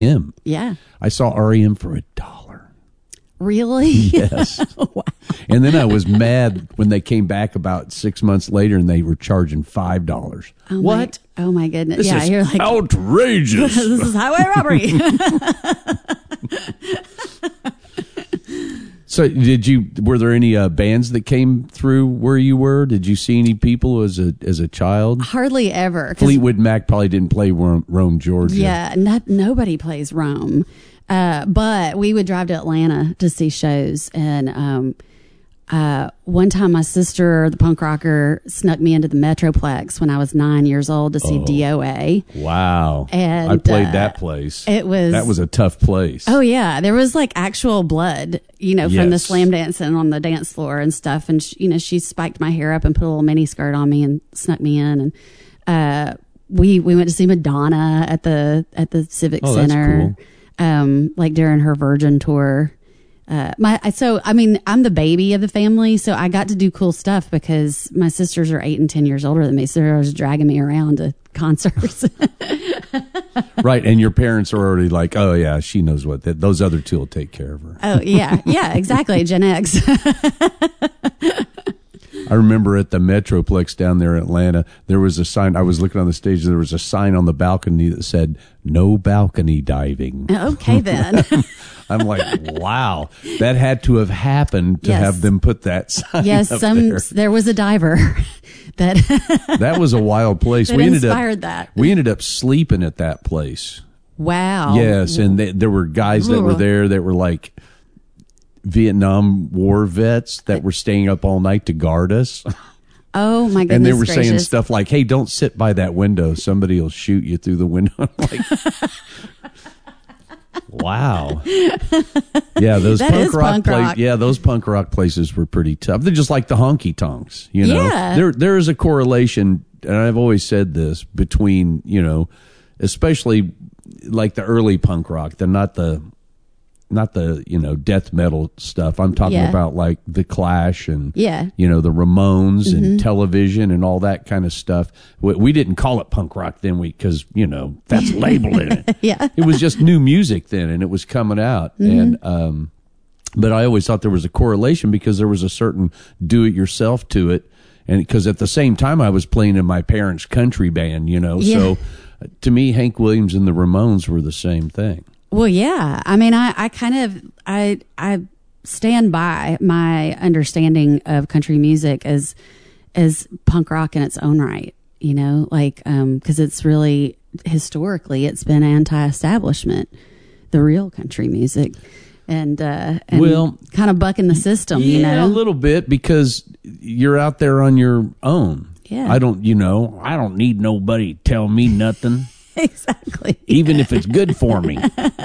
REM. Yeah. I saw REM for $1. Really? Yes. Wow. And then I was mad when they came back about 6 months later and they were charging $5. What? Oh my goodness. This yeah, is you're like outrageous. this is highway robbery. So were there any bands that came through where you were? Did you see any people as a child? Hardly ever. Fleetwood Mac probably didn't play Rome, Georgia. Yeah, nobody plays Rome. But we would drive to Atlanta to see shows. And one time my sister, the punk rocker, snuck me into the Metroplex when I was 9 years old to see DOA. Wow. And I played that place. That was a tough place. Oh, yeah. There was like actual blood, from the Yes. slam dancing on the dance floor and stuff. And, she spiked my hair up and put a little mini skirt on me and snuck me in. And we went to see Madonna at the Civic Center. That's cool. Like during her Virgin tour. I'm the baby of the family, so I got to do cool stuff because my sisters are 8 and 10 years older than me, so they was dragging me around to concerts. Right, and your parents are already like, oh yeah, she knows those other two will take care of her. Oh yeah, exactly, Gen X. I remember at the Metroplex down there in Atlanta, there was a sign. I was looking on the stage. There was a sign on the balcony that said, "No balcony diving." Okay, then. I'm like, wow, that had to have happened to have them put that sign yes, up there. There was a diver That was a wild place. that inspired that. We ended up sleeping at that place. Wow. Yes, and there were guys that were there that were like Vietnam War vets that were staying up all night to guard us. Oh my goodness! And they were gracious. saying stuff like, "Hey, don't sit by that window. Somebody will shoot you through the window." I'm like, wow. Yeah, those punk rock. Yeah, those punk rock places were pretty tough. They're just like the honky tonks. Yeah. There is a correlation, and I've always said this between especially like the early punk rock. They're not the death metal stuff. I'm talking about like the Clash and the Ramones and Television and all that kind of stuff. We didn't call it punk rock then because that's labeled in it. Yeah. It was just new music then and it was coming out. And but I always thought there was a correlation because there was a certain do it yourself to it. And because at the same time I was playing in my parents' country band, so to me Hank Williams and the Ramones were the same thing. Well, yeah. I mean, I stand by my understanding of country music as punk rock in its own right, because it's really, historically, it's been anti-establishment, the real country music. And kind of bucking the system, a little bit because you're out there on your own. Yeah. I don't need nobody to tell me nothing. Exactly. Even if it's good for me.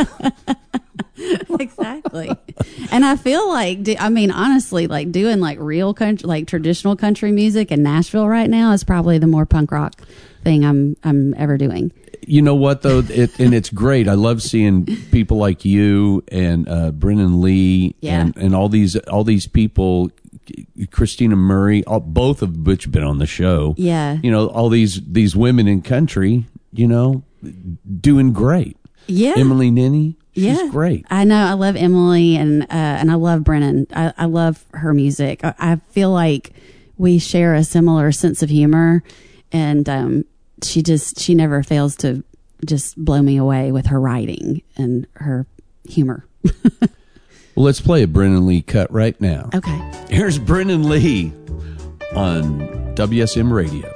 Exactly. And I feel like, honestly, like doing like real country, like traditional country music in Nashville right now is probably the more punk rock thing I'm ever doing. You know what though? And it's great. I love seeing people like you and Brennan Lee and all these people, Christina Murray, both of which have been on the show. Yeah. All these women in country, doing great. Yeah. Emily Ninny, she's great. I know. I love Emily and I love Brennan. I love her music. I feel like we share a similar sense of humor, and she never fails to just blow me away with her writing and her humor. Well, let's play a Brennan Lee cut right now. Okay. Here's Brennan Lee on WSM Radio.